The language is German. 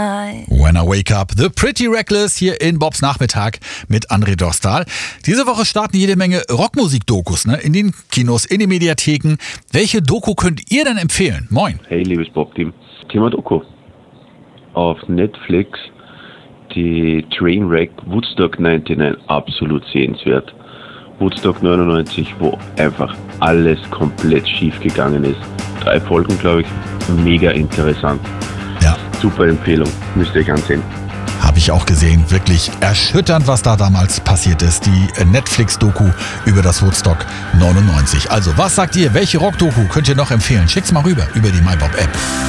When I Wake Up, The Pretty Reckless hier in Bobs Nachmittag mit André Dostal. Diese Woche starten jede Menge Rockmusik-Dokus, in den Kinos, in den Mediatheken. Welche Doku könnt ihr denn empfehlen? Moin. Hey, liebes Bob-Team. Thema Doku. Auf Netflix die Trainwreck Woodstock 99, absolut sehenswert. Woodstock 99, wo einfach alles komplett schief gegangen ist. 3 Folgen, glaube ich, mega interessant. Ja. Super Empfehlung, müsst ihr ganz sehen. Habe ich auch gesehen. Wirklich erschütternd, was da damals passiert ist. Die Netflix-Doku über das Woodstock 99. Also, was sagt ihr? Welche Rock-Doku könnt ihr noch empfehlen? Schickt's mal rüber über die MyBob-App.